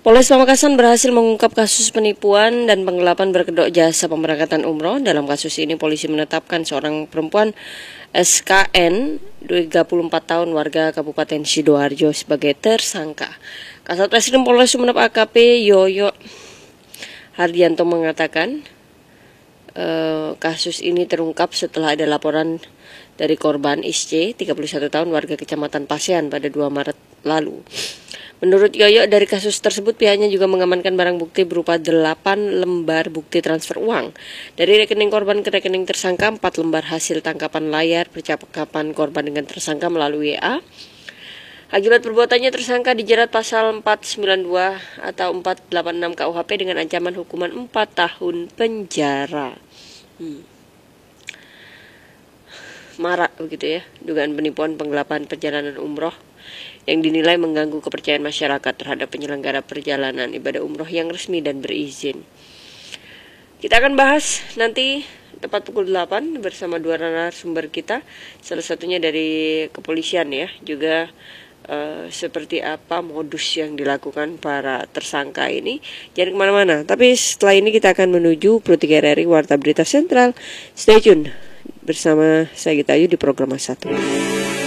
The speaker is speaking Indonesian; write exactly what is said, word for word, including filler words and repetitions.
Polres Pamekasan berhasil mengungkap kasus penipuan dan penggelapan berkedok jasa pemberangkatan umroh. Dalam kasus ini, polisi menetapkan seorang perempuan S K N, tiga puluh empat tahun, warga Kabupaten Sidoarjo sebagai tersangka. Kasat Reskrim Polres Sumeneb A K P Yoyo Hardianto mengatakan eh, kasus ini terungkap setelah ada laporan dari korban S C, tiga puluh satu tahun, warga Kecamatan Pasean pada dua Maret lalu. Menurut Yoyo, dari kasus tersebut pihaknya juga mengamankan barang bukti berupa delapan lembar bukti transfer uang dari rekening korban ke rekening tersangka, empat lembar hasil tangkapan layar percakapan korban dengan tersangka melalui W A. Akibat perbuatannya, tersangka dijerat pasal empat sembilan dua atau empat delapan enam K U H P dengan ancaman hukuman empat tahun penjara. Hmm. Marak begitu ya, dugaan penipuan penggelapan perjalanan umroh yang dinilai mengganggu kepercayaan masyarakat terhadap penyelenggara perjalanan ibadah umroh yang resmi dan berizin. Kita akan bahas nanti tepat pukul delapan bersama dua narasumber kita, salah satunya dari kepolisian ya, juga uh, seperti apa modus yang dilakukan para tersangka ini. Jangan kemana-mana, tapi setelah ini kita akan menuju Pro tiga R R I Warta Berita Sentral. Stay tune bersama saya Gita Ayu di program satu.